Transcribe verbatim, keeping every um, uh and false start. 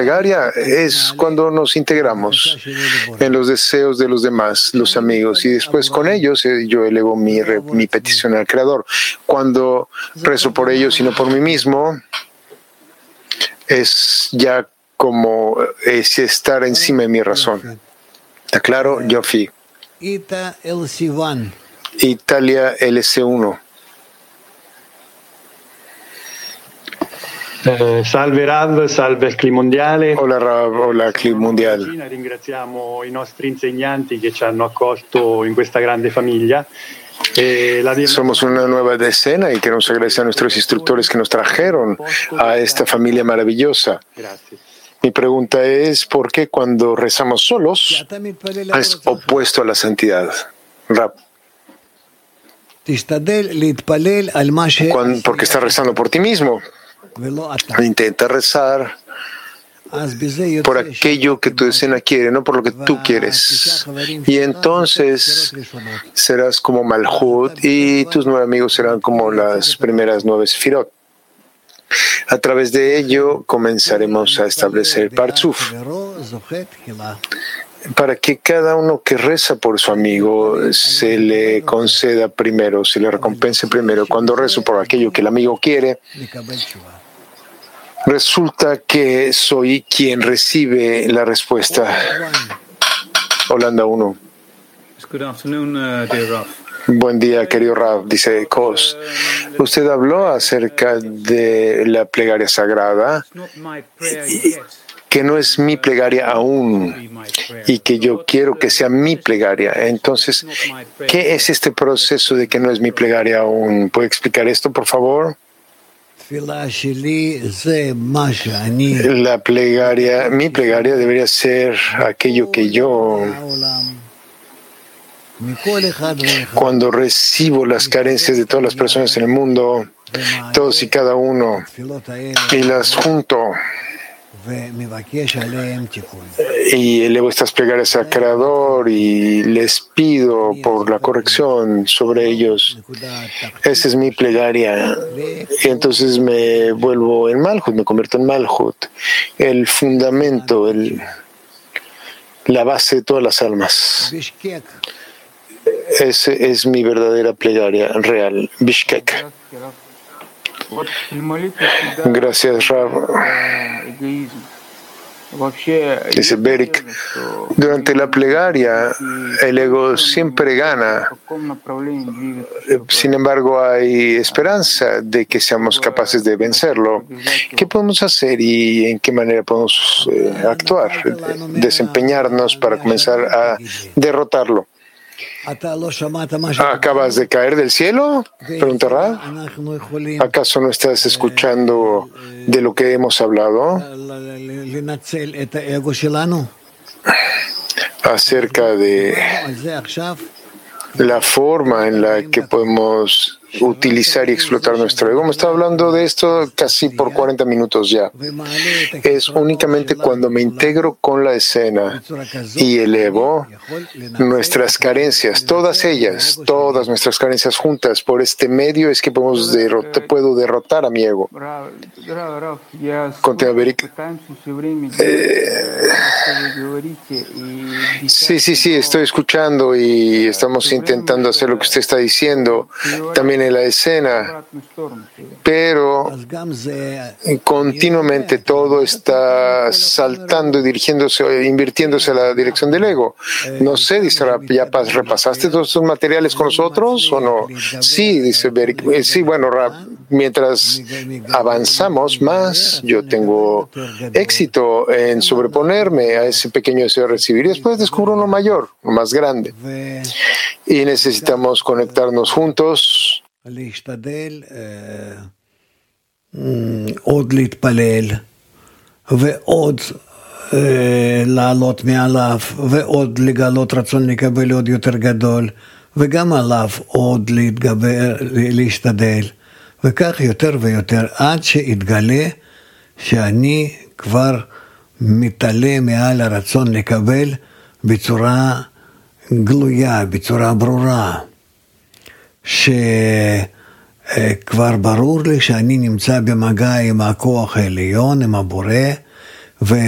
plegaria es cuando nos integramos en los deseos de los demás, los amigos, y después con ellos eh, yo elevo mi, re, mi petición al Creador. Cuando rezo por ellos y no por mí mismo, es ya como es estar encima de mi razón. ¿Está claro? Yofi. Italia L C uno. Eh, salve Rav, salve il Clima Mondiale. Hola Rav, hola Clima Mondiale. Ringraziamo i nostri insegnanti che ci hanno accolto in questa grande famiglia. Eh, la... Somos una nueva decena y queremos agradecer a nuestros instructores que nos trajeron a esta familia maravillosa. Gracias. Mi pregunta es, ¿por qué cuando rezamos solos es opuesto a la santidad? Rav. Cuando, porque estás rezando por ti mismo. Intenta rezar por aquello que tu decena quiere, no por lo que tú quieres. Y entonces serás como Malhut y tus nueve amigos serán como las primeras nueve Sefirot. A través de ello comenzaremos a establecer Parzuf, para que cada uno que reza por su amigo se le conceda primero, se le recompense primero. Cuando rezo por aquello que el amigo quiere, resulta que soy quien recibe la respuesta. Holanda uno. Good afternoon, uh, dear Rav. Buen día, querido Rav, dice Kos. Usted habló acerca de la plegaria sagrada, que no es mi plegaria aún y que yo quiero que sea mi plegaria. Entonces, ¿qué es este proceso de que no es mi plegaria aún? ¿Puede explicar esto, por favor? La plegaria, mi plegaria debería ser aquello que yo, cuando recibo las carencias de todas las personas en el mundo, todos y cada uno, y las junto y elevo estas plegarias al Creador y les pido por la corrección sobre ellos. Esa es mi plegaria. Y entonces me vuelvo en Malhut, me convierto en Malhut, el fundamento, el, la base de todas las almas. Esa es mi verdadera plegaria real. Bishkek. Gracias, Rav. Dice Berik, durante la plegaria el ego siempre gana. Sin embargo, hay esperanza de que seamos capaces de vencerlo. ¿Qué podemos hacer y en qué manera podemos eh, actuar, desempeñarnos para comenzar a derrotarlo? ¿Acabas de caer del cielo? Pregunta Rav. ¿Acaso no estás escuchando de lo que hemos hablado? Acerca de la forma en la que podemos utilizar y explotar nuestro ego. Hemos estado hablando de esto casi por cuarenta minutos ya. Es únicamente cuando me integro con la escena y elevo nuestras carencias, todas ellas, todas nuestras carencias juntas, por este medio es que podemos derrotar, puedo derrotar a mi ego. Continúa, Berik. Eh, sí, sí, sí, estoy escuchando y estamos intentando hacer lo que usted está diciendo. También en la escena, pero continuamente todo está saltando y dirigiéndose, invirtiéndose a la dirección del ego. No sé, dice, ¿ya repasaste todos estos materiales con nosotros o no? Sí, dice Berik. Sí, bueno, mientras avanzamos más, yo tengo éxito en sobreponerme a ese pequeño deseo de recibir y después descubro uno mayor, uno más grande. Y necesitamos conectarnos juntos. עוד להתפלל ועוד לעלות מעליו ועוד לגלות רצון לקבל עוד יותר גדול וגם עליו עוד להתגבר, להשתדל וכך יותר ויותר עד שיתגלה שאני כבר מתעלה מעל הרצון לקבל בצורה גלויה, בצורה ברורה, שכבר ברור לי שאני נמצא במגע עם הכוח העליון, עם הבורא,